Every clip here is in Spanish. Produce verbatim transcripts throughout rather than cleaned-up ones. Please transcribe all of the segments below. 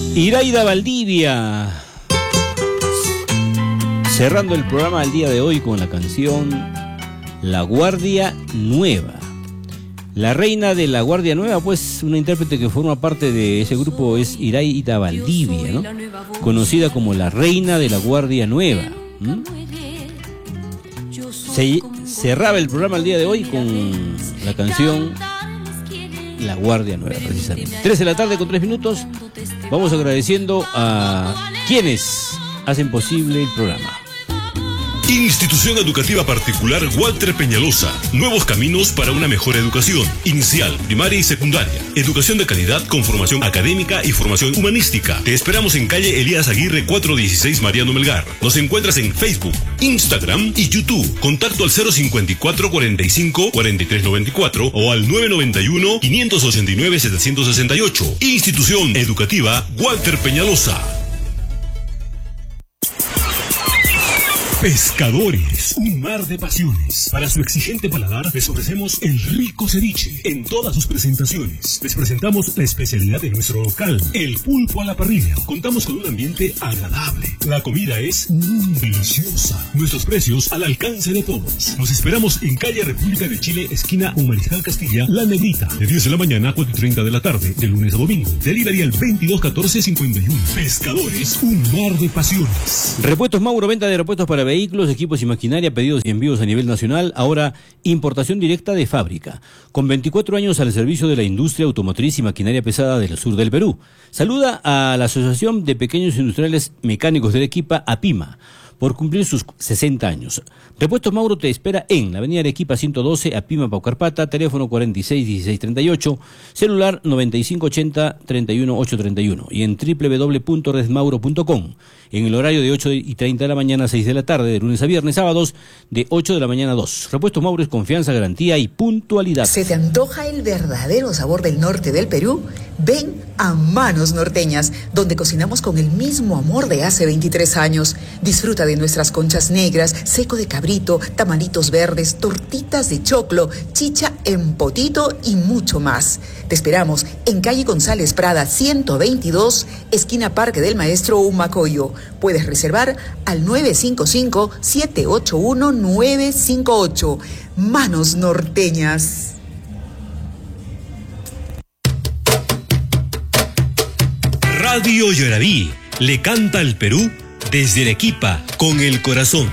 Iraida Valdivia, cerrando el programa del día de hoy con la canción La Guardia Nueva. La reina de La Guardia Nueva, pues una intérprete que forma parte de ese grupo es Iraida Valdivia, ¿no? Conocida como la reina de La Guardia Nueva. ¿Mm? Se cerraba el programa el día de hoy con la canción La Guardia Nueva, precisamente. tres de la tarde con tres minutos. Vamos agradeciendo a quienes hacen posible el programa. Institución Educativa Particular Walter Peñalosa. Nuevos caminos para una mejor educación. Inicial, primaria y secundaria. Educación de calidad con formación académica y formación humanística. Te esperamos en calle Elías Aguirre cuatrocientos dieciséis Mariano Melgar. Nos encuentras en Facebook, Instagram y YouTube. Contacto al cero cincuenta y cuatro, cuarenta y cinco, cuarenta y tres noventa y cuatro o al nueve noventa y uno, quinientos ochenta y nueve, setecientos sesenta y ocho. Institución Educativa Walter Peñalosa. Pescadores, un mar de pasiones. Para su exigente paladar les ofrecemos el rico ceviche en todas sus presentaciones. Les presentamos la especialidad de nuestro local, el pulpo a la parrilla. Contamos con un ambiente agradable. La comida es mmm, deliciosa. Nuestros precios al alcance de todos. Nos esperamos en calle República de Chile, esquina Humaniscal Castilla, La Negrita, de diez de la mañana a cuatro y treinta de la tarde, de lunes a domingo. Delivery al veintidós catorce cincuenta y uno. Pescadores, un mar de pasiones. Repuestos Mauro, venta de repuestos para vehículos, equipos y maquinaria, pedidos y envíos a nivel nacional, ahora importación directa de fábrica. Con veinticuatro años al servicio de la industria automotriz y maquinaria pesada del sur del Perú. Saluda a la Asociación de Pequeños Industriales Mecánicos de Arequipa, APIMA, por cumplir sus sesenta años. Repuestos Mauro te espera en la avenida Arequipa ciento doce, APIMA Paucarpata, teléfono cuarenta y seis dieciséis treinta y ocho, celular noventa y cinco ochenta, treinta y uno ochocientos treinta y uno y en doble u doble u doble u punto red mauro punto com. En el horario de ocho y treinta de la mañana a seis de la tarde, de lunes a viernes, sábados de ocho de la mañana a dos. Repuestos Mauro es confianza, garantía y puntualidad. ¿Se te antoja el verdadero sabor del norte del Perú? Ven a Manos Norteñas, donde cocinamos con el mismo amor de hace veintitrés años. Disfruta de nuestras conchas negras, seco de cabrito, tamalitos verdes, tortitas de choclo, chicha en potito y mucho más. Te esperamos en calle González Prada ciento veintidós, esquina Parque del Maestro Humacoyo. Puedes reservar al nueve cinco cinco, siete ocho uno, nueve cinco ocho. Manos Norteñas. Radio Yoraví le canta al Perú desde Arequipa con el corazón.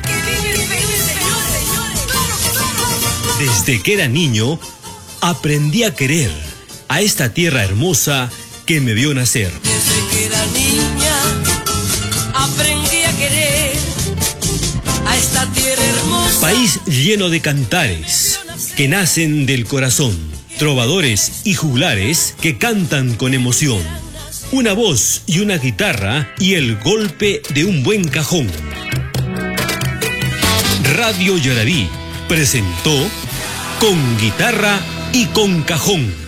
Desde que era niño, aprendí a querer a esta tierra hermosa que me vio nacer. Desde que era niña, aprendí a querer a esta tierra hermosa. País lleno de cantares que nacen del corazón, trovadores y juglares que cantan con emoción. Una voz y una guitarra y el golpe de un buen cajón. Radio Yoraví presentó Con Guitarra y con Cajón.